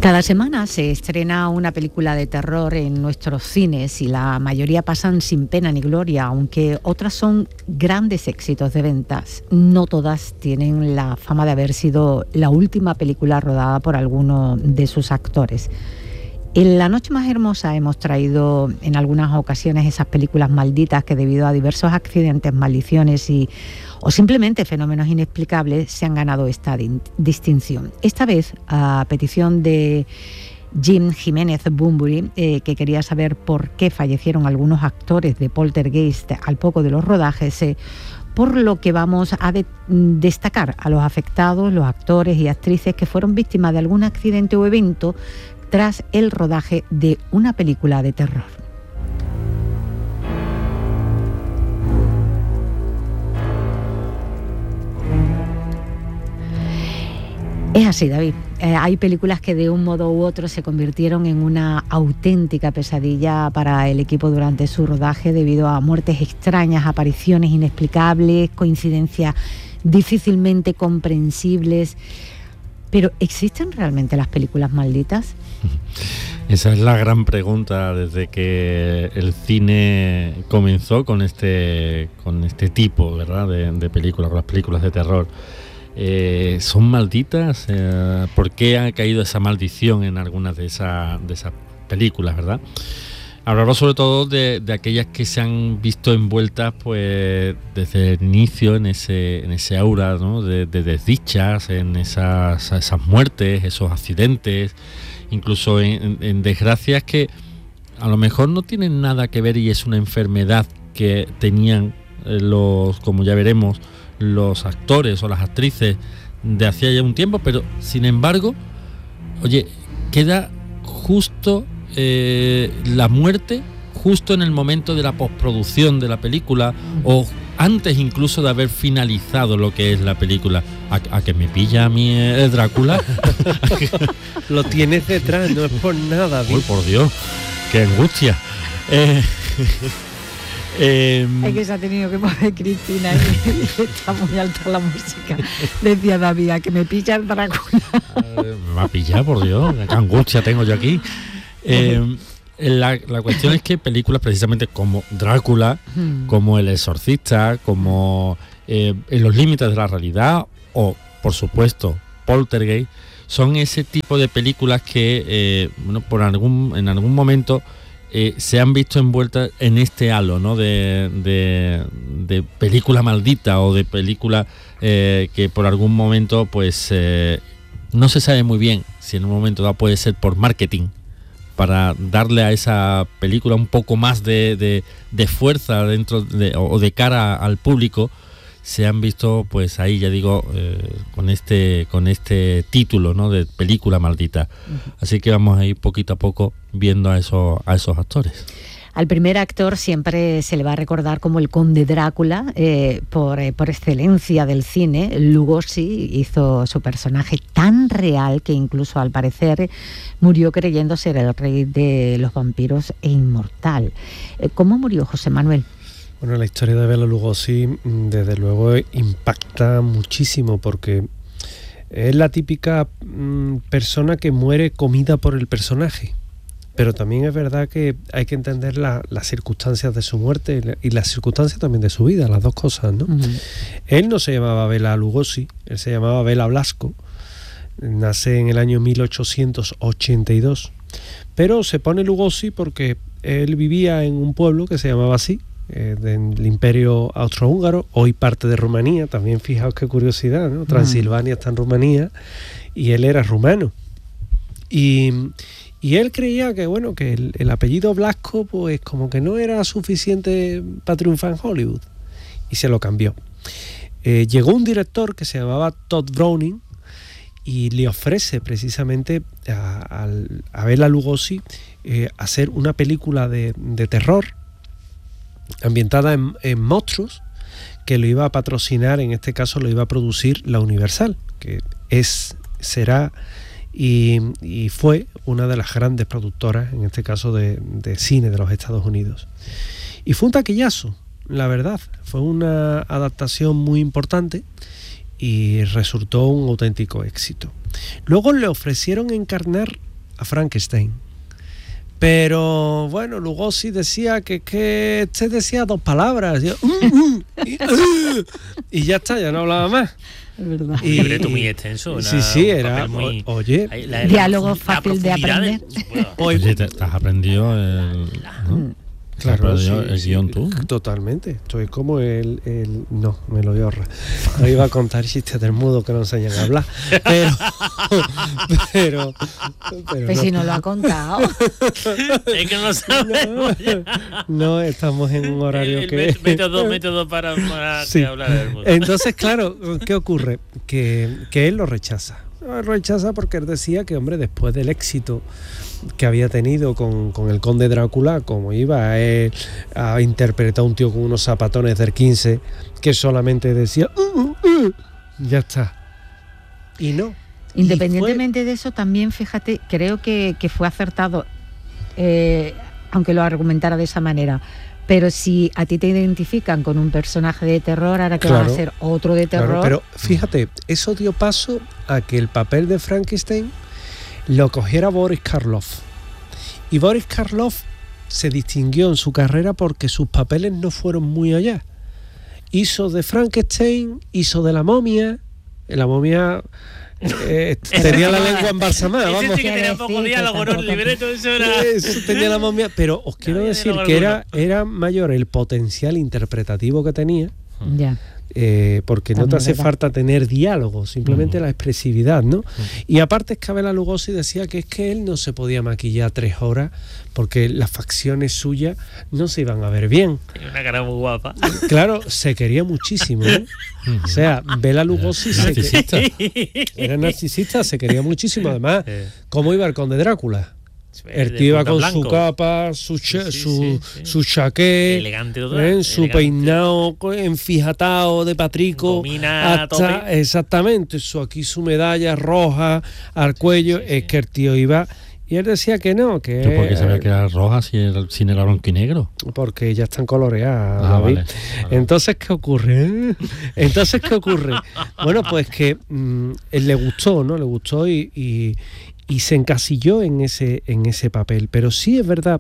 Cada semana se estrena una película de terror en nuestros cines y la mayoría pasan sin pena ni gloria, aunque otras son grandes éxitos de ventas. No todas tienen la fama de haber sido la última película rodada por alguno de sus actores. En La Noche Más Hermosa hemos traído en algunas ocasiones esas películas malditas que debido a diversos accidentes, maldiciones o simplemente fenómenos inexplicables se han ganado esta distinción. Esta vez, a petición de Jim Jiménez Bunbury, que quería saber por qué fallecieron algunos actores de Poltergeist al poco de los rodajes, por lo que vamos a destacar a los afectados, los actores y actrices que fueron víctimas de algún accidente o evento tras el rodaje de una película de terror. Es así, David. Hay películas que de un modo u otro se convirtieron en una auténtica pesadilla para el equipo durante su rodaje debido a muertes extrañas, apariciones inexplicables, coincidencias difícilmente comprensibles. Pero ¿existen realmente las películas malditas? Esa es la gran pregunta desde que el cine comenzó con este tipo, ¿verdad?, de películas, con las películas de terror. ¿Son malditas? ¿Por qué ha caído esa maldición en algunas de esas películas, verdad? Hablamos sobre todo de aquellas que se han visto envueltas pues desde el inicio en ese aura, ¿no?, de desdichas, en esas muertes, esos accidentes, incluso en desgracias que a lo mejor no tienen nada que ver y es una enfermedad que tenían como ya veremos, los actores o las actrices de hacía ya un tiempo, pero sin embargo, oye, queda justo la muerte justo en el momento de la postproducción de la película o antes incluso de haber finalizado lo que es la película. ¿A que me pilla a mí Drácula? Lo tienes detrás, no es por nada. Uy, por Dios, qué angustia. Es que se ha tenido que poner Cristina y está muy alta la música. Decía David, ¿a que me pilla el Drácula? Me va a pillar, por Dios, qué angustia tengo yo aquí. La cuestión es que películas precisamente como Drácula, como El Exorcista, como En los límites de la realidad o, por supuesto, Poltergeist, son ese tipo de películas que en algún momento se han visto envueltas en este halo, ¿no?, de película maldita o de película que por algún momento pues no se sabe muy bien si en un momento dado puede ser por marketing, para darle a esa película un poco más de fuerza dentro o de cara al público. Se han visto pues ahí, ya digo, con este título, ¿no?, de película maldita. Así que vamos a ir poquito a poco viendo a esos actores. Al primer actor siempre se le va a recordar como el conde Drácula, por excelencia del cine. Lugosi hizo su personaje tan real que incluso al parecer murió creyendo ser el rey de los vampiros e inmortal. ¿Cómo murió José Manuel? Bueno, la historia de Bela Lugosi desde luego impacta muchísimo porque es la típica persona que muere comida por el personaje. Pero también es verdad que hay que entender las circunstancias de su muerte y las circunstancias también de su vida, las dos cosas, ¿no? Él no se llamaba Bela Lugosi, él se llamaba Bela Blasco, nace en el año 1882, pero se pone Lugosi porque él vivía en un pueblo que se llamaba así, del Imperio Austrohúngaro, hoy parte de Rumanía, también fijaos qué curiosidad, ¿no? Transilvania está en Rumanía y él era rumano. Y él creía que el apellido Blasco pues como que no era suficiente para triunfar en Hollywood y se lo cambió. Llegó un director que se llamaba Todd Browning y le ofrece precisamente a Bela Lugosi hacer una película de terror ambientada en monstruos que lo iba a patrocinar, en este caso lo iba a producir la Universal, que será y fue una de las grandes productoras, en este caso de cine de los Estados Unidos. Y fue un taquillazo, la verdad, fue una adaptación muy importante y resultó un auténtico éxito. Luego le ofrecieron encarnar a Frankenstein. Pero bueno, Lugosi decía que este decía 2 palabras y ya está, ya no hablaba más. Es verdad. Un libreto muy extenso. Sí, era muy... Oye, diálogo fácil de aprender. Oye, te has aprendido ¿no? Claro, el guión tú. Totalmente. Estoy como el no, me lo ahorra. No iba a contar chistes del mudo que no enseñan a hablar. Pero Pues no. si no lo ha contado. Es que no sabemos. No, estamos en un horario el método para sí. hablar del mundo. Entonces, claro, ¿qué ocurre? Que él lo rechaza. Lo rechaza porque él decía que, hombre, después del éxito que había tenido con el Conde Drácula, como iba a interpretar a un tío con unos zapatones del 15 que solamente decía ya está. Y no. Independientemente de eso, también, fíjate, creo que fue acertado, aunque lo argumentara de esa manera. Pero si a ti te identifican con un personaje de terror, ahora que va a ser otro de terror... Claro, pero fíjate, eso dio paso a que el papel de Frankenstein lo cogiera Boris Karloff. Y Boris Karloff se distinguió en su carrera porque sus papeles no fueron muy allá. Hizo de Frankenstein, hizo de la momia. La momia tenía la lengua embalsamada. Ese sí que tenía poco diálogo, ¿no? El libreto, eso era... Eso tenía la momia, pero os quiero decir que era mayor el potencial interpretativo que tenía. Ya. Porque no te hace falta tener diálogo, simplemente la expresividad, ¿no? Y aparte es que Bela Lugosi decía que es que él no se podía maquillar 3 horas porque las facciones suyas no se iban a ver bien. Tiene una cara muy guapa. Claro, se quería muchísimo, ¿eh? O sea, Bela Lugosi era narcisista, se quería muchísimo. Además, ¿cómo iba el Conde Drácula? El tío iba con blanco, su capa, su chaqué, elegante, su peinado enfijatado de patrico, exactamente, su medalla roja al cuello. Es que el tío iba, y él decía que no, que ¿por qué sabía que era roja sin el blanco y negro? Porque ya están coloreadas. Vale. Entonces, ¿qué ocurre? Bueno, pues que él le gustó, ¿no? Le gustó y se encasilló en ese papel. Pero sí es verdad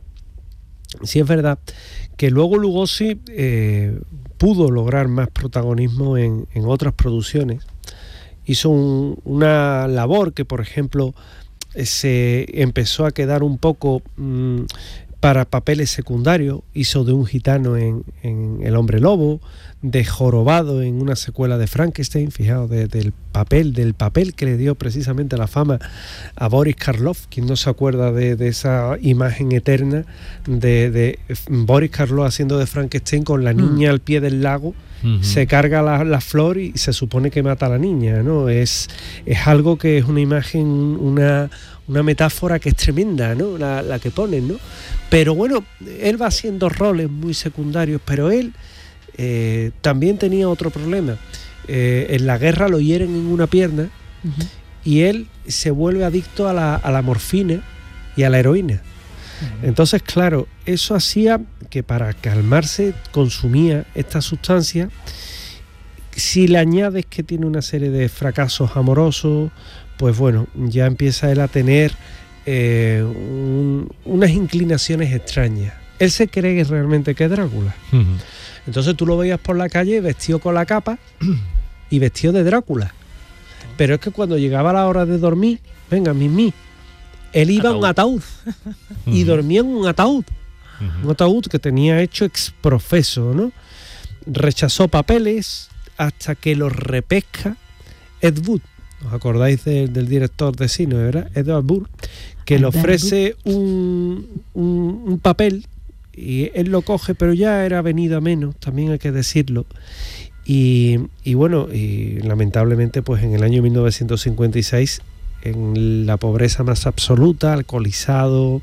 que luego Lugosi pudo lograr más protagonismo en otras producciones. Hizo una labor que, por ejemplo, se empezó a quedar un poco para papeles secundarios. Hizo de un gitano en El Hombre Lobo, de jorobado en una secuela de Frankenstein, fijaos, del papel que le dio precisamente la fama a Boris Karloff. Quien no se acuerda de esa imagen eterna de Boris Karloff haciendo de Frankenstein con la niña al pie del lago. Se carga la flor y se supone que mata a la niña, ¿no? Es algo que es una imagen, una metáfora que es tremenda, ¿no? La que ponen, ¿no? Pero bueno, él va haciendo roles muy secundarios, pero él también tenía otro problema. En la guerra lo hieren en una pierna y él se vuelve adicto a la morfina y a la heroína. Entonces, claro, eso hacía que para calmarse consumía esta sustancia. Si le añades que tiene una serie de fracasos amorosos, pues bueno, ya empieza él a tener unas inclinaciones extrañas. Él se cree realmente que es Drácula. Entonces tú lo veías por la calle vestido con la capa y vestido de Drácula. Pero es que cuando llegaba la hora de dormir, venga, Mimi, él iba a un ataúd y dormía en un ataúd. Un ataúd que tenía hecho ex profeso, ¿no? Rechazó papeles hasta que los repesca Ed Wood. ¿Os acordáis del director de cine, verdad? Edward Wood, que le ofrece un papel y él lo coge, pero ya era venido a menos, también hay que decirlo. Y bueno, y lamentablemente pues en el año 1956, en la pobreza más absoluta, alcoholizado,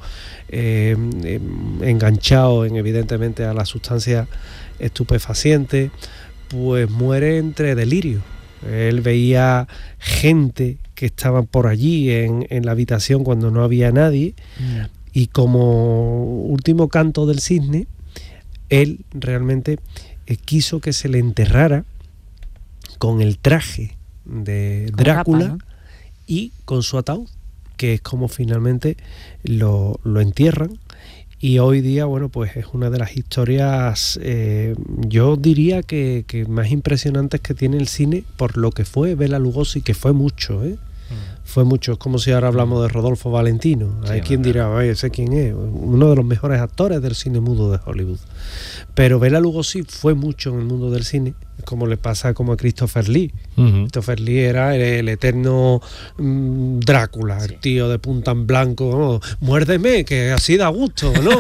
enganchado evidentemente a la sustancia estupefaciente, pues muere entre delirio. Él veía gente que estaban por allí en la habitación cuando no había nadie, y como último canto del cisne, él realmente quiso que se le enterrara con el traje de Drácula, ¿no? Y con su ataúd, que es como finalmente lo entierran. Y hoy día, bueno, pues es una de las historias, yo diría que más impresionantes que tiene el cine por lo que fue Bela Lugosi, que fue mucho, ¿eh? Fue mucho. Es como si ahora hablamos de Rodolfo Valentino. Hay quien dirá, oye, sé quién es, uno de los mejores actores del cine mudo de Hollywood. Pero Bela Lugosi fue mucho en el mundo del cine, como le pasa como a Christopher Lee. Christopher Lee era el eterno Drácula, el tío de punta en blanco, muérdeme, que así da gusto, ¿no?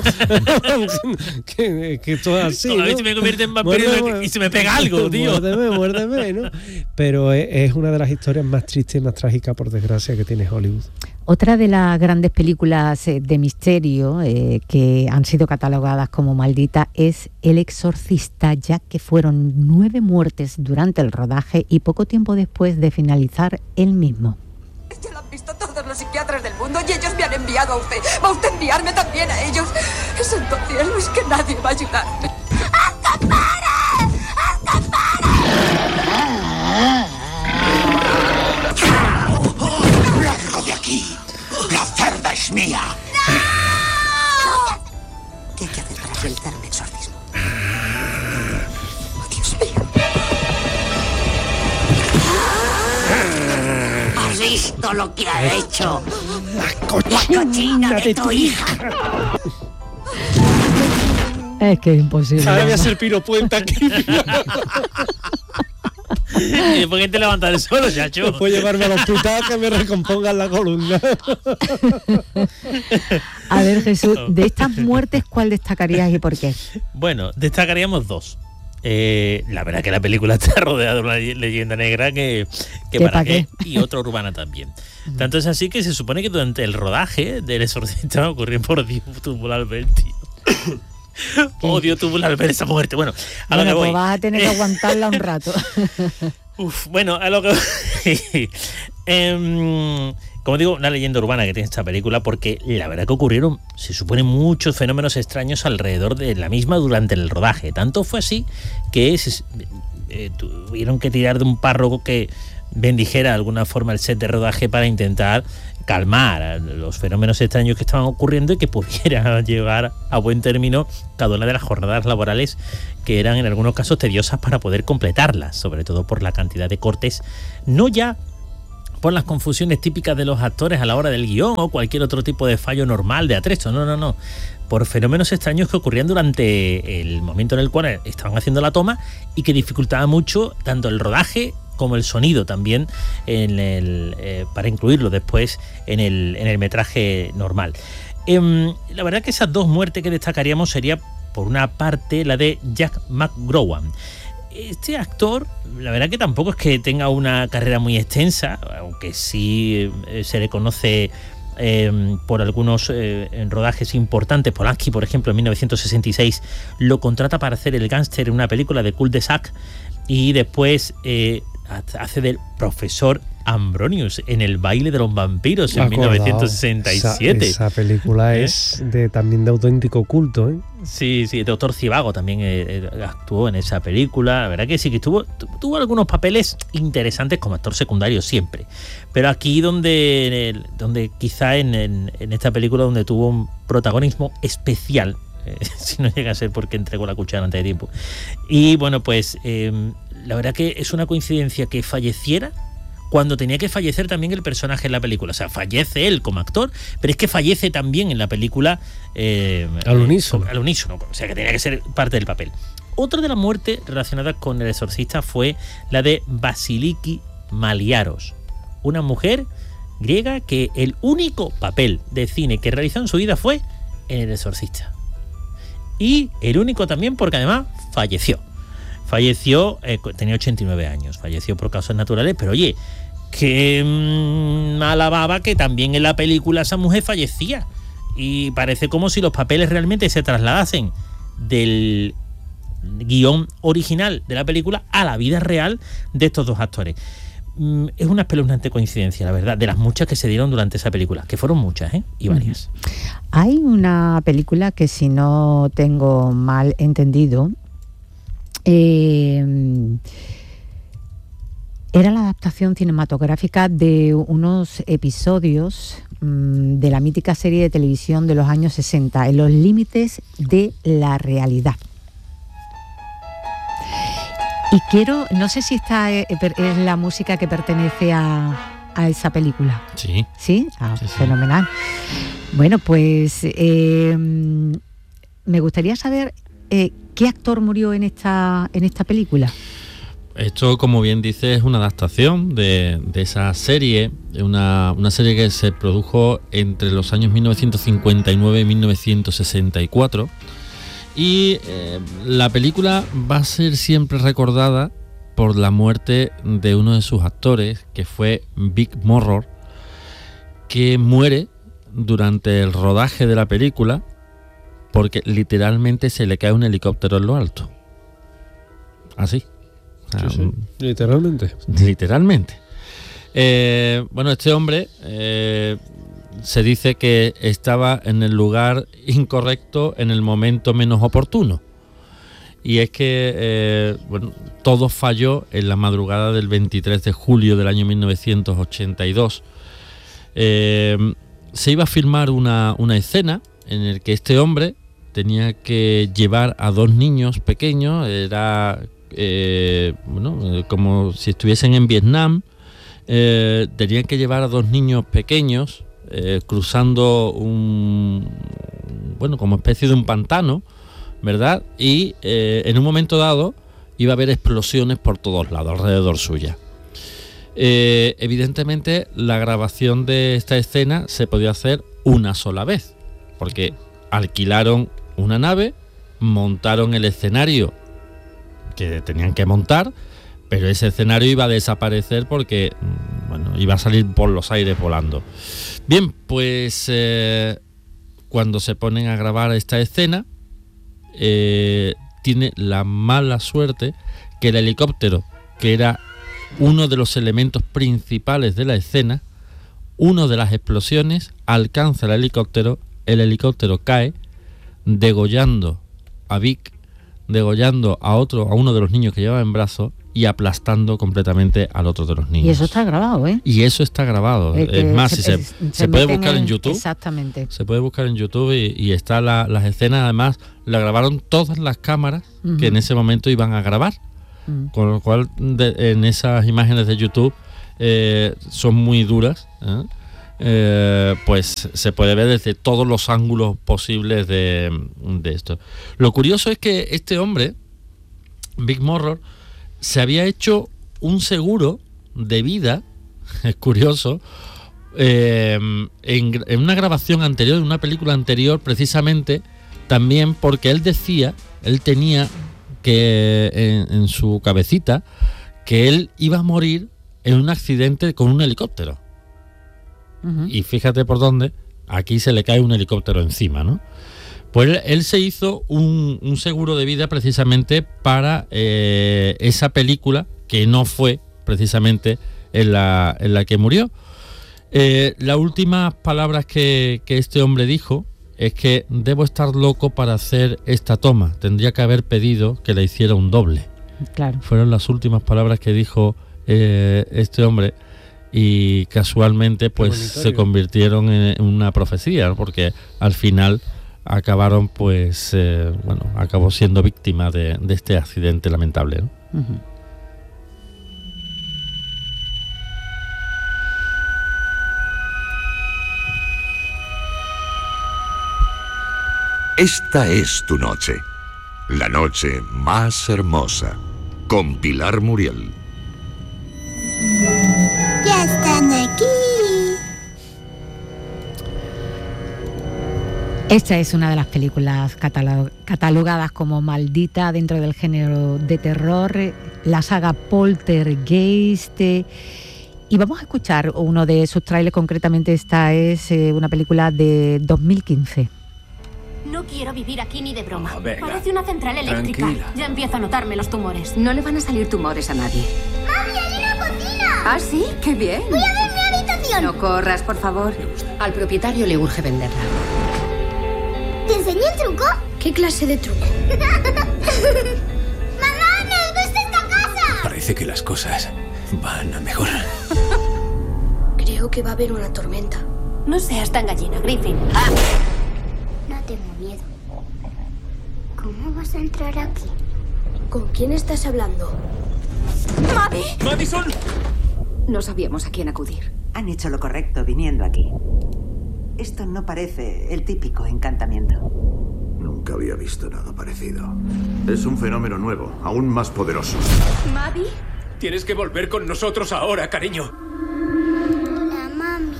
que todo es así, ¿no? A ver si me convierte en vampiro y se me pega algo, tío. Muérdeme, ¿no? Pero es una de las historias más tristes y más trágicas, por desgracia, que tiene Hollywood. Otra de las grandes películas de misterio que han sido catalogadas como maldita es El Exorcista, ya que fueron 9 muertes durante el rodaje y poco tiempo después de finalizar el mismo. Ya lo han visto todos los psiquiatras del mundo y ellos me han enviado a usted. ¿Va usted a enviarme también a ellos? Santo cielo, es que nadie va a ayudarme. ¡Haz que pare! ¡Haz que pare! ¡Largo de aquí! ¡La cerda es mía! ¡No! ¿Qué hay que hacer para realizar un exorcismo? ¡Oh, Dios mío! ¿Has visto lo que ha hecho? ¡La cochina de tu hija! Es que es imposible. Ahora voy a hacer piropuenta aquí. Y después que te levantas del suelo, chacho. Después llevarme al hospital que me recompongan la columna. A ver, Jesús, de estas muertes, ¿cuál destacarías y por qué? Bueno, destacaríamos 2. La verdad que la película está rodeada de una leyenda negra que para qué, y otra urbana también. Tanto es así que se supone que durante el rodaje del Exorcista ocurrió por Dios tubular ver, tío. Odio tubular ver esa muerte. Bueno, a lo que voy. Pues vas a tener que aguantarla un rato. Bueno, a lo que como digo, una leyenda urbana que tiene esta película, porque la verdad que ocurrieron, se supone, muchos fenómenos extraños alrededor de la misma durante el rodaje. Tanto fue así que tuvieron que tirar de un párroco que bendijera de alguna forma el set de rodaje para intentar calmar los fenómenos extraños que estaban ocurriendo y que pudiera llevar a buen término cada una de las jornadas laborales, que eran en algunos casos tediosas para poder completarlas, sobre todo por la cantidad de cortes, no ya por las confusiones típicas de los actores a la hora del guión o cualquier otro tipo de fallo normal de atrecho, no, por fenómenos extraños que ocurrían durante el momento en el cual estaban haciendo la toma y que dificultaba mucho tanto el rodaje como el sonido también para incluirlo después en el metraje normal. La verdad que esas 2 muertes que destacaríamos sería, por una parte, la de Jack McGowan. Este actor, la verdad que tampoco es que tenga una carrera muy extensa, aunque sí se le conoce por algunos rodajes importantes. Polanski, por ejemplo, en 1966 lo contrata para hacer el gángster en una película de cul-de-sac, y después hace del profesor Ambronius en El baile de los vampiros en 1967. Esa película es también de auténtico culto, ¿eh? Sí, Doctor Zhivago también actuó en esa película. La verdad que sí, que tuvo algunos papeles interesantes como actor secundario siempre. Pero aquí donde quizá en esta película donde tuvo un protagonismo especial, si no llega a ser porque entregó la cuchara antes de tiempo. Y bueno, pues la verdad que es una coincidencia que falleciera cuando tenía que fallecer también el personaje en la película. O sea, fallece él como actor, pero es que fallece también en la película al unísono. O sea, que tenía que ser parte del papel. Otra de las muertes relacionadas con El Exorcista fue la de Vasiliki Maliaros, una mujer griega que el único papel de cine que realizó en su vida fue en El Exorcista. Y el único también porque además falleció, tenía 89 años, falleció por causas naturales, pero oye, que alababa que también en la película esa mujer fallecía, y parece como si los papeles realmente se trasladasen del guión original de la película a la vida real de estos 2 actores. Es una espeluznante coincidencia, la verdad, de las muchas que se dieron durante esa película, que fueron muchas, y varias. Hay una película que, si no tengo mal entendido, era la adaptación cinematográfica de unos episodios de la mítica serie de televisión de los años 60, En los límites de la realidad. Y no sé si esta es la música que pertenece a esa película. Sí. ¿Sí? Sí. Fenomenal. Bueno, pues me gustaría saber qué actor murió en esta película. Esto, como bien dice, es una adaptación de esa serie, una serie que se produjo entre los años 1959 y 1964. Y la película va a ser siempre recordada por la muerte de uno de sus actores, que fue Vic Morrow, que muere durante el rodaje de la película porque literalmente se le cae un helicóptero en lo alto. Así. Sí. Literalmente. Literalmente. Bueno, este hombre se dice que estaba en el lugar incorrecto en el momento menos oportuno. Y es que todo falló en la madrugada del 23 de julio del año 1982. Se iba a filmar una escena en la que este hombre tenía que llevar a dos niños pequeños. Era como si estuviesen en Vietnam. Tenían que llevar a dos niños pequeños cruzando como especie de un pantano, ¿verdad? Y en un momento dado iba a haber explosiones por todos lados alrededor suya. Evidentemente la grabación de esta escena se podía hacer una sola vez, porque alquilaron una nave, montaron el escenario que tenían que montar, pero ese escenario iba a desaparecer porque iba a salir por los aires volando. Bien, pues cuando se ponen a grabar esta escena, tiene la mala suerte que el helicóptero, que era uno de los elementos principales de la escena, una de las explosiones alcanza el helicóptero cae, degollando a Vic, degollando a uno de los niños que llevaba en brazos y aplastando completamente al otro de los niños. Y eso está grabado, ¿eh? Y eso está grabado. Es más, se puede buscar en YouTube. Exactamente. Se puede buscar en YouTube y está las escenas. Además, la grabaron todas las cámaras que en ese momento iban a grabar. Con lo cual, en esas imágenes de YouTube son muy duras. Pues se puede ver desde todos los ángulos posibles de esto. Lo curioso es que este hombre, Vic Morrow, se había hecho un seguro de vida, es curioso, en una grabación anterior, en una película anterior, precisamente también porque él tenía que en su cabecita que él iba a morir en un accidente con un helicóptero. Y fíjate por dónde, aquí se le cae un helicóptero encima, ¿no? Pues él se hizo un seguro de vida precisamente para esa película, que no fue precisamente en la que murió. Las últimas palabras que este hombre dijo es que debo estar loco para hacer esta toma. Tendría que haber pedido que la hiciera un doble. Claro. Fueron las últimas palabras que dijo este hombre. Y casualmente pues se convirtieron en una profecía, ¿no? Porque al final acabaron acabó siendo víctima de este accidente lamentable, ¿no? Esta es tu noche, la noche más hermosa, con Pilar Muriel. Ya están aquí. Esta es una de las películas catalogadas como maldita dentro del género de terror, la saga Poltergeist. Y vamos a escuchar uno de sus trailers, concretamente esta es una película de 2015. No quiero vivir aquí ni de broma. Venga, parece una central eléctrica. tranquila. Ya empiezo a notarme los tumores. No le van a salir tumores a nadie. ¡Mami, hay una cocina! ¿Ah, sí? ¡Qué bien! ¡Voy a ver mi habitación! No corras, por favor. Al propietario le urge venderla. ¿Te enseñé el truco? ¿Qué clase de truco? ¡Mamá, me gusta esta casa! Parece que las cosas van a mejorar. Creo que va a haber una tormenta. No seas tan gallina, Griffin. No tengo miedo. ¿Cómo vas a entrar aquí? ¿Con quién estás hablando? ¡Maddie! ¡Madison! No sabíamos a quién acudir. Han hecho lo correcto viniendo aquí. Esto no parece el típico encantamiento. Nunca había visto nada parecido. Es un fenómeno nuevo, aún más poderoso. ¿Maddie? Tienes que volver con nosotros ahora, cariño. Hola, mami.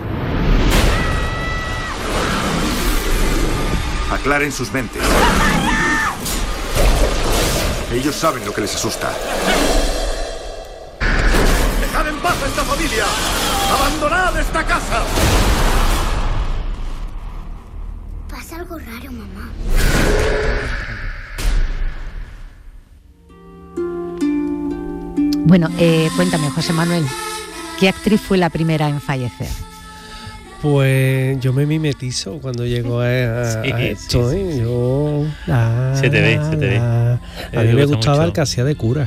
Aclaren sus mentes. Ellos saben lo que les asusta. ¡Dejad en paz a esta familia! ¡Abandonad esta casa! Pasa algo raro, mamá. Bueno, cuéntame, José Manuel, ¿qué actriz fue la primera en fallecer? Pues yo me mimetizo cuando llego a esto, sí. Yo... Se te ve. A mí me gustaba mucho. el que hacía de cura.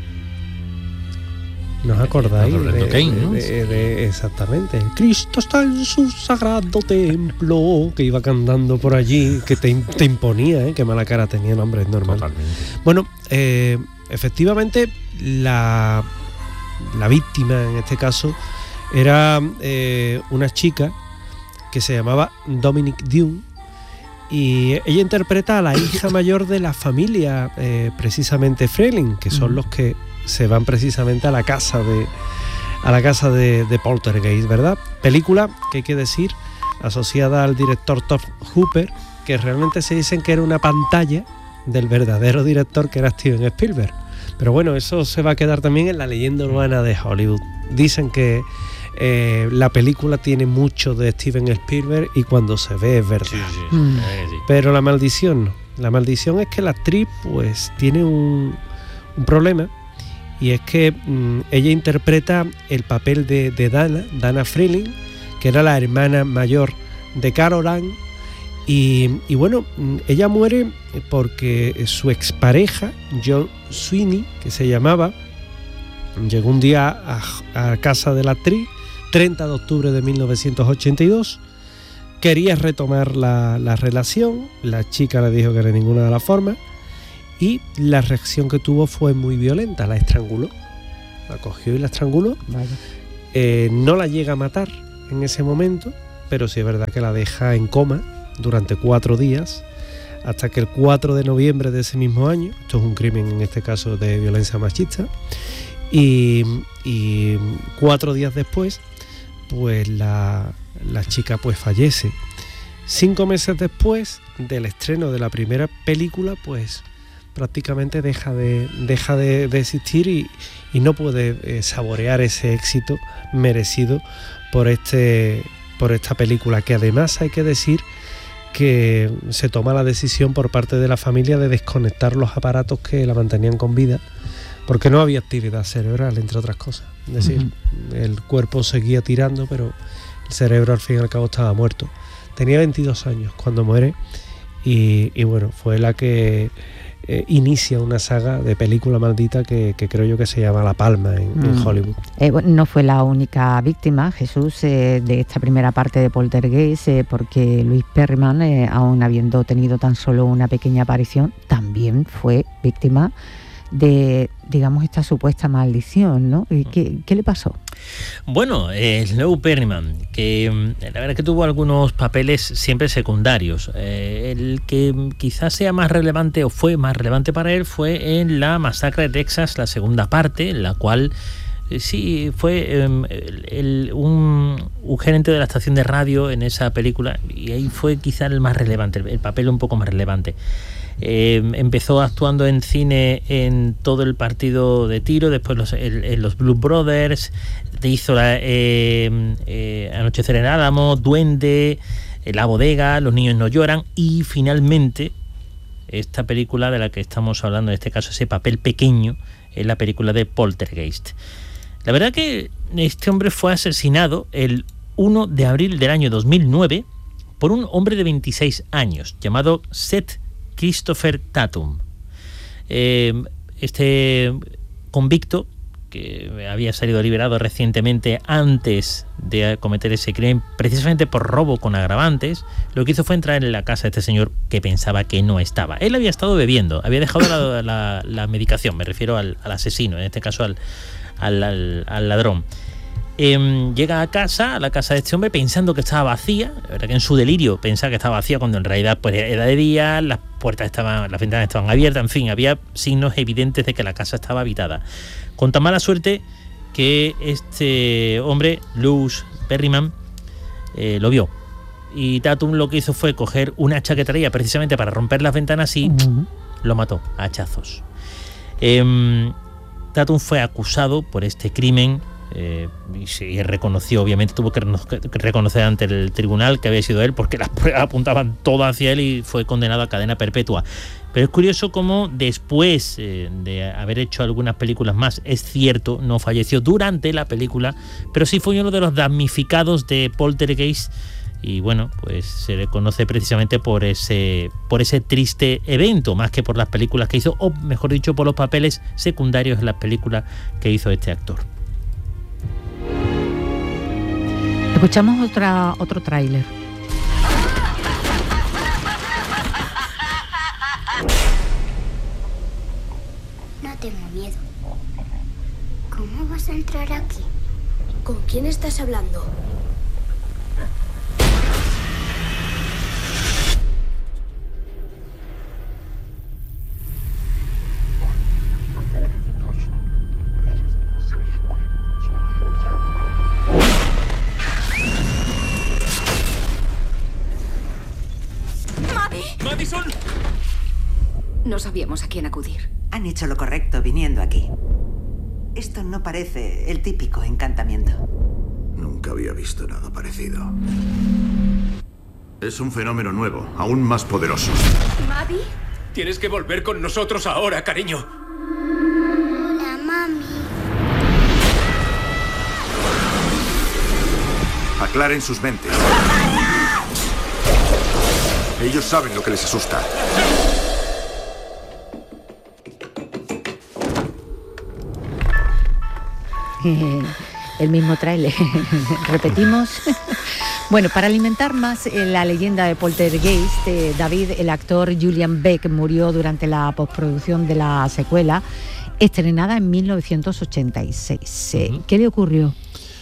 ¿No os acordáis? Roberto Kane, ¿no? Exactamente. Cristo está en su sagrado templo, que iba cantando por allí, que te imponía, qué mala cara tenía el hombre, es normal. Totalmente. Bueno, efectivamente, la víctima en este caso era una chica que se llamaba Dominique Dune, y ella interpreta a la hija mayor de la familia, precisamente Freeling, que son los que se van precisamente a la casa de Poltergeist, ¿verdad? Película que hay que decir asociada al director Tobe Hooper, que realmente se dicen que era una pantalla del verdadero director, que era Steven Spielberg. Pero bueno, eso se va a quedar también en la leyenda urbana de Hollywood. Dicen que la película tiene mucho de Steven Spielberg y cuando se ve es verdad. Sí. Pero la maldición no. La maldición es que la actriz pues tiene un problema, y es que ella interpreta el papel de Dana Freeling, que era la hermana mayor de Carol Ann, y bueno, ella muere porque su expareja, John Sweeney, que se llamaba, llegó un día a casa de la actriz, 30 de octubre de 1982, quería retomar la relación, la chica le dijo que de ninguna de las formas, y la reacción que tuvo fue muy violenta, la estranguló, la cogió y la estranguló. No la llega a matar en ese momento, pero sí es verdad que la deja en coma durante 4 días, hasta que el 4 de noviembre de ese mismo año, esto es un crimen en este caso de violencia machista, y 4 días después pues la chica pues fallece. 5 meses después del estreno de la primera película, pues prácticamente deja de existir y no puede saborear ese éxito merecido por esta película, que además hay que decir que se toma la decisión por parte de la familia de desconectar los aparatos que la mantenían con vida, porque no había actividad cerebral, entre otras cosas. Es decir, el cuerpo seguía tirando, pero el cerebro al fin y al cabo estaba muerto. Tenía 22 años cuando muere, y bueno, fue la que inicia una saga de película maldita que creo yo que se llama La Palma en Hollywood. No fue la única víctima, Jesús, de esta primera parte de Poltergeist, porque Louis Perryman, aun habiendo tenido tan solo una pequeña aparición, también fue víctima de, digamos, esta supuesta maldición, ¿no? ¿Qué le pasó? Bueno, Louis Perryman, que la verdad es que tuvo algunos papeles siempre secundarios. El que quizás sea más relevante o fue más relevante para él fue en La Masacre de Texas, la segunda parte, en la cual sí fue un gerente de la estación de radio en esa película, y ahí fue quizás el más relevante, el papel un poco más relevante. Empezó actuando en cine en Todo el partido de tiro, después los Blues Brothers, hizo Anochecer en Álamo, Duende, La Bodega, Los niños no lloran, y finalmente esta película de la que estamos hablando, en este caso ese papel pequeño, es la película de Poltergeist. La verdad que este hombre fue asesinado el 1 de abril del año 2009 por un hombre de 26 años llamado Seth Christopher Tatum. Este convicto, que había salido liberado recientemente antes de cometer ese crimen, precisamente por robo con agravantes, lo que hizo fue entrar en la casa de este señor que pensaba que no estaba. Él había estado bebiendo, había dejado la medicación, me refiero al asesino, en este caso al ladrón. Llega a la casa de este hombre pensando que estaba vacía. La verdad que en su delirio pensaba que estaba vacía cuando en realidad pues era de día, las ventanas estaban abiertas, en fin, había signos evidentes de que la casa estaba habitada. Con tan mala suerte que este hombre, Luz Berryman, lo vio. Y Tatum lo que hizo fue coger una hacha que traía precisamente para romper las ventanas y lo mató a hachazos. Tatum fue acusado por este crimen. Y reconoció, obviamente tuvo que reconocer ante el tribunal que había sido él, porque las pruebas apuntaban todas hacia él, y fue condenado a cadena perpetua. Pero es curioso cómo después de haber hecho algunas películas más, es cierto, no falleció durante la película, pero sí fue uno de los damnificados de Poltergeist. Y bueno, pues se le conoce precisamente por ese triste evento, más que por las películas que hizo, o mejor dicho, por los papeles secundarios en las películas que hizo este actor. Escuchamos otro tráiler. No tengo miedo. ¿Cómo vas a entrar aquí? ¿Con quién estás hablando? ¡Madison! No sabíamos a quién acudir. Han hecho lo correcto viniendo aquí. Esto no parece el típico encantamiento. Nunca había visto nada parecido. Es un fenómeno nuevo, aún más poderoso. ¿Maddie? Tienes que volver con nosotros ahora, cariño. Hola, mami. Aclaren sus mentes. Ellos saben lo que les asusta. El mismo tráiler. Repetimos. Bueno, para alimentar más la leyenda de Poltergeist, David, el actor Julian Beck, murió durante la postproducción de la secuela, estrenada en 1986. ¿Qué le ocurrió?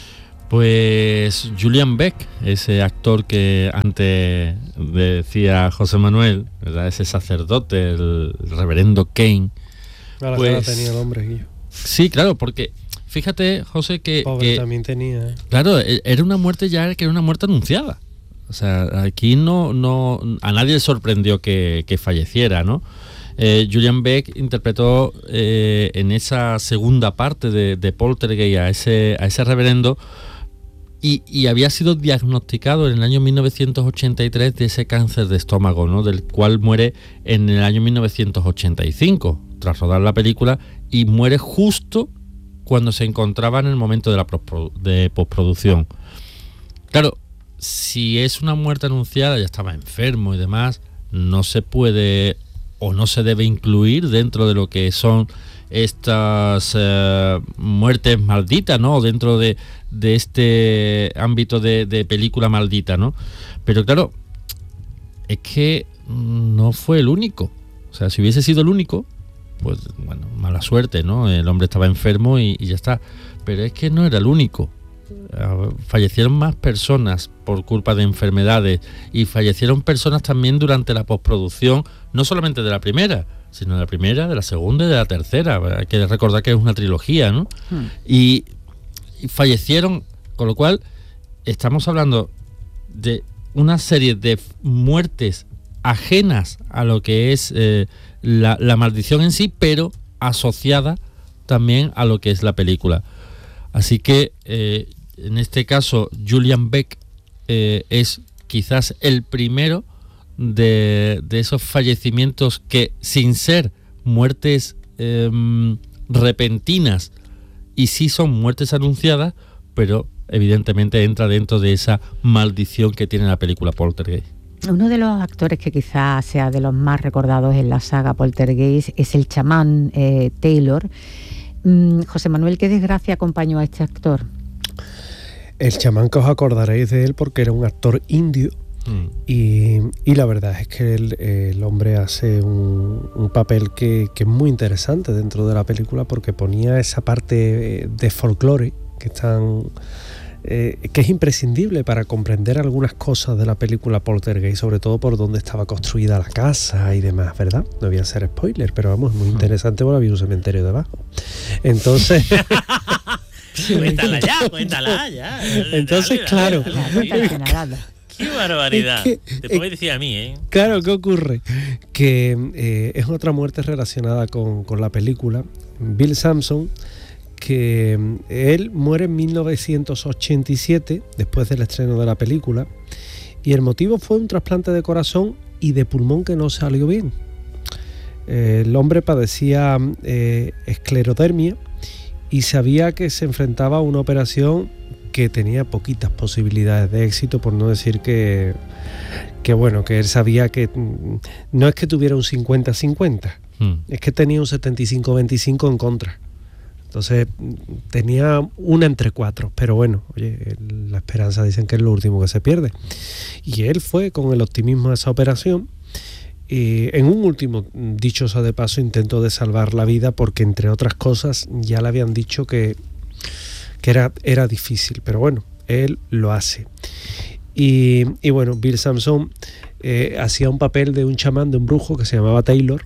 Pues Julian Beck, ese actor que antes decía José Manuel, ¿verdad? Ese sacerdote, el reverendo Kane. Ahora pues, tenía el hombre, Guillo. Sí, claro, porque fíjate, José, que también tenía. Claro, era una muerte que era una muerte anunciada. O sea, aquí no a nadie le sorprendió que falleciera, ¿no? Julian Beck interpretó en esa segunda parte de Poltergeist a ese reverendo. Y había sido diagnosticado en el año 1983 de ese cáncer de estómago, ¿no? Del cual muere en el año 1985, tras rodar la película, y muere justo cuando se encontraba en el momento de postproducción. Claro, si es una muerte anunciada, ya estaba enfermo y demás, no se puede o no se debe incluir dentro de lo que son estas muertes malditas, ¿no? Dentro de este ámbito de película maldita, ¿no? Pero claro, es que no fue el único. O sea, si hubiese sido el único, pues bueno, mala suerte, ¿no? El hombre estaba enfermo y ya está. Pero es que no era el único. Fallecieron más personas por culpa de enfermedades, y fallecieron personas también durante la postproducción, no solamente de la primera, sino de la primera, de la segunda y de la tercera. Hay que recordar que es una trilogía, ¿no? Y fallecieron, con lo cual estamos hablando de una serie de muertes ajenas a lo que es la maldición en sí, pero asociada también a lo que es la película. Así que en este caso Julian Beck es quizás el primero de esos fallecimientos que, sin ser muertes repentinas, y sí son muertes anunciadas, pero evidentemente entra dentro de esa maldición que tiene la película Poltergeist. Uno de los actores que quizás sea de los más recordados en la saga Poltergeist es el chamán Taylor. José Manuel, ¿qué desgracia acompañó a este actor? El chamán, que os acordaréis de él porque era un actor indio. Y la verdad es que el hombre hace un papel que es muy interesante dentro de la película, porque ponía esa parte de folclore que es imprescindible para comprender algunas cosas de la película Poltergeist, sobre todo por dónde estaba construida la casa y demás, ¿verdad? No voy a hacer spoiler, pero vamos, muy interesante porque había un cementerio debajo. Entonces... Cuéntala ya. Entonces, claro. ¡Qué barbaridad! Te puedes decir a mí, ¿eh? Claro, ¿qué ocurre? Que es otra muerte relacionada con la película. Bill Sampson, que él muere en 1987, después del estreno de la película, y el motivo fue un trasplante de corazón y de pulmón que no salió bien. El hombre padecía esclerodermia y sabía que se enfrentaba a una operación que tenía poquitas posibilidades de éxito, por no decir que él sabía que no es que tuviera un 50-50, es que tenía un 75-25 en contra. Entonces tenía una entre cuatro, pero bueno, oye, la esperanza dicen que es lo último que se pierde. Y él fue con el optimismo a esa operación, y en un último, dicho sea de paso, intento de salvar la vida, porque entre otras cosas ya le habían dicho que era difícil, pero bueno, él lo hace. Y bueno, Bill Sampson hacía un papel de un chamán, de un brujo que se llamaba Taylor,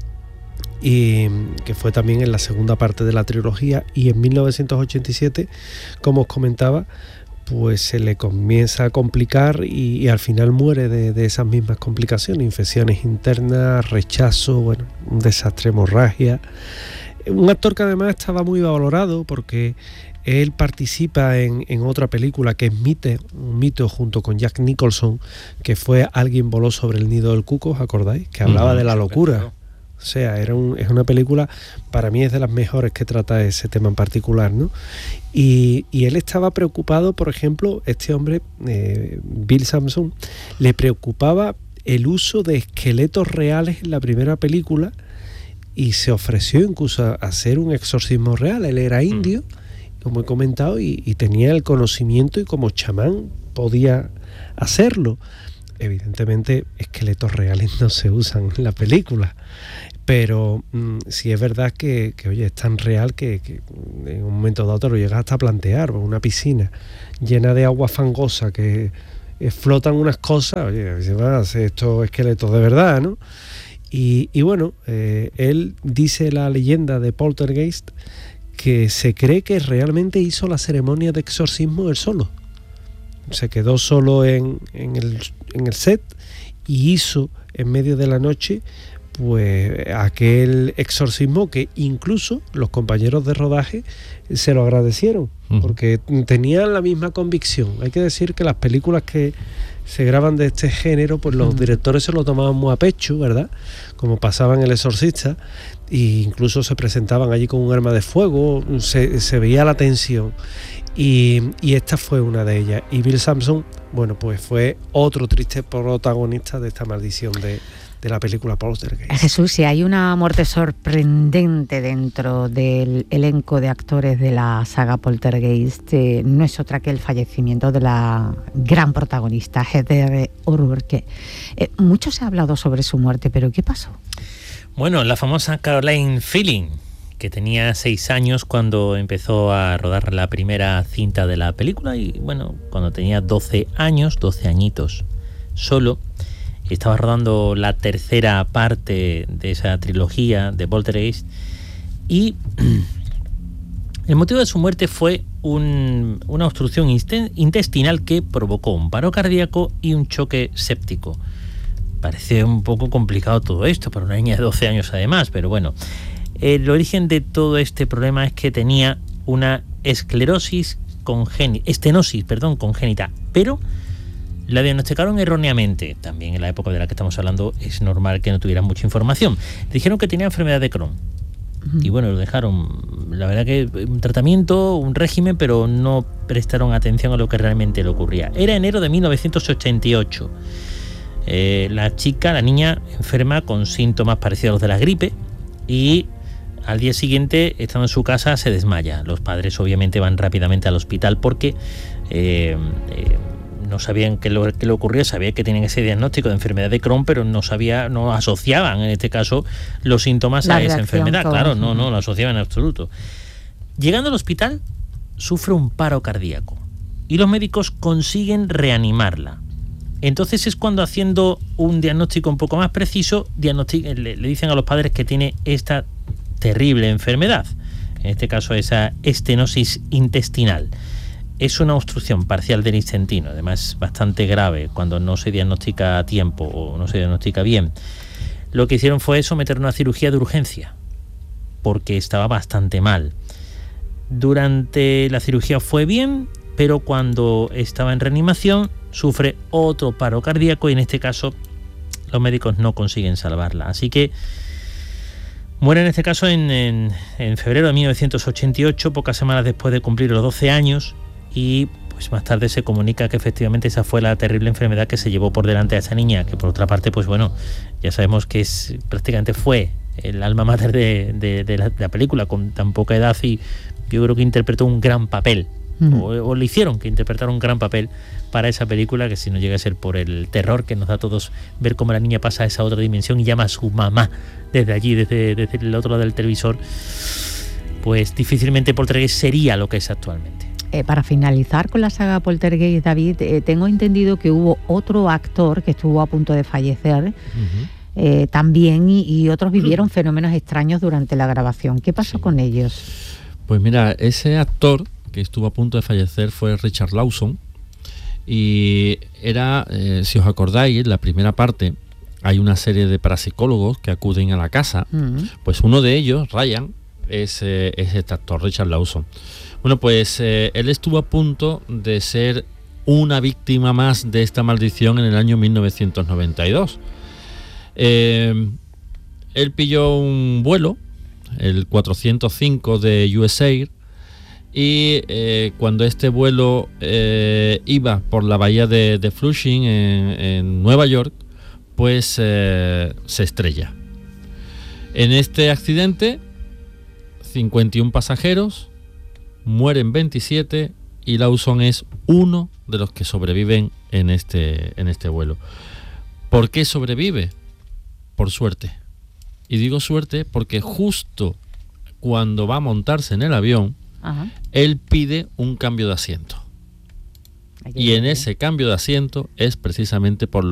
y que fue también en la segunda parte de la trilogía, y en 1987, como os comentaba, pues se le comienza a complicar y al final muere de esas mismas complicaciones, infecciones internas, rechazo, bueno, un desastre, hemorragia. Un actor que además estaba muy valorado porque él participa en otra película que es un mito junto con Jack Nicholson, que fue Alguien voló sobre el nido del cuco, ¿os acordáis? Que hablaba de la locura. O sea, es una película, para mí es de las mejores que trata ese tema en particular, ¿no? Y él estaba preocupado, por ejemplo, este hombre, Bill Sampson, le preocupaba el uso de esqueletos reales en la primera película, y se ofreció incluso a hacer un exorcismo real. Él era indio, como he comentado, y tenía el conocimiento, y como chamán podía hacerlo. Evidentemente esqueletos reales no se usan en la película, pero sí es verdad que oye, es tan real que en un momento dado te lo llegas hasta a plantear. Una piscina llena de agua fangosa que flotan unas cosas, oye, se van a hacer estos esqueletos de verdad, ¿no? Y bueno, él dice, la leyenda de Poltergeist, que se cree que realmente hizo la ceremonia de exorcismo él solo. Se quedó solo en el set y hizo en medio de la noche pues aquel exorcismo, que incluso los compañeros de rodaje se lo agradecieron, porque tenían la misma convicción. Hay que decir que las películas que se graban de este género, pues los directores se lo tomaban muy a pecho, ¿verdad? Como pasaba en El Exorcista, e incluso se presentaban allí con un arma de fuego, se veía la tensión. Y esta fue una de ellas. Y Bill Sampson, bueno, pues fue otro triste protagonista de esta maldición de la película Poltergeist. Jesús, si hay una muerte sorprendente dentro del elenco de actores de la saga Poltergeist, no es otra que el fallecimiento de la gran protagonista, Heather O'Rourke. Mucho se ha hablado sobre su muerte, pero ¿qué pasó? Bueno, la famosa Caroline Feeling, que tenía 6 años cuando empezó a rodar la primera cinta de la película, y bueno, cuando tenía 12 añitos solo, estaba rodando la tercera parte de esa trilogía de Poltergeist, y el motivo de su muerte fue una obstrucción intestinal que provocó un paro cardíaco y un choque séptico. Parece un poco complicado todo esto para una niña de 12 años además, pero bueno. El origen de todo este problema es que tenía una estenosis congénita, pero la diagnosticaron erróneamente. También en la época de la que estamos hablando es normal que no tuvieran mucha información. Dijeron que tenía enfermedad de Crohn. Y bueno, lo dejaron, la verdad que un tratamiento, un régimen, pero no prestaron atención a lo que realmente le ocurría. Era enero de 1988. La niña enferma con síntomas parecidos a los de la gripe, y Al día siguiente, estando en su casa, se desmaya. Los padres obviamente van rápidamente al hospital porque no sabían qué le ocurría, sabían que tenían ese diagnóstico de enfermedad de Crohn, pero no asociaban en este caso los síntomas a esa enfermedad. Claro, no lo asociaban en absoluto. Llegando al hospital, sufre un paro cardíaco y los médicos consiguen reanimarla. Entonces es cuando, haciendo un diagnóstico un poco más preciso, le dicen a los padres que tiene esta terrible enfermedad, en este caso esa estenosis intestinal. Es una obstrucción parcial del intestino, además bastante grave cuando no se diagnostica a tiempo o no se diagnostica bien. Lo que hicieron fue someter una cirugía de urgencia, porque estaba bastante mal. Durante la cirugía fue bien, pero cuando estaba en reanimación sufre otro paro cardíaco y en este caso los médicos no consiguen salvarla. Así que muere en este caso en febrero de 1988, pocas semanas después de cumplir los 12 años, y pues más tarde se comunica que efectivamente esa fue la terrible enfermedad que se llevó por delante a esa niña, que por otra parte, pues bueno, ya sabemos que prácticamente fue el alma mater de la película, con tan poca edad, y yo creo que interpretó un gran papel, o le hicieron que interpretara un gran papel para esa película, que si no llega a ser por el terror que nos da a todos ver cómo la niña pasa a esa otra dimensión y llama a su mamá desde allí, desde el otro lado del televisor, pues difícilmente Poltergeist sería lo que es actualmente. Para finalizar con la saga Poltergeist, David, tengo entendido que hubo otro actor que estuvo a punto de fallecer también, y otros vivieron fenómenos extraños durante la grabación. ¿Qué pasó con ellos? Pues mira, ese actor que estuvo a punto de fallecer fue Richard Lawson, y era, si os acordáis, en la primera parte hay una serie de parapsicólogos que acuden a la casa. Pues uno de ellos, Ryan, es este actor, Richard Lawson. Bueno, pues él estuvo a punto de ser una víctima más de esta maldición en el año 1992. Él pilló un vuelo, el 405 de USAir, y cuando este vuelo iba por la bahía de Flushing en Nueva York, pues se estrella. En este accidente, 51 pasajeros, mueren 27, y Lawson es uno de los que sobreviven en este vuelo. ¿Por qué sobrevive? Por suerte. Y digo suerte porque justo cuando va a montarse en el avión, él pide un cambio de asiento. Y en ese cambio de asiento es precisamente por lo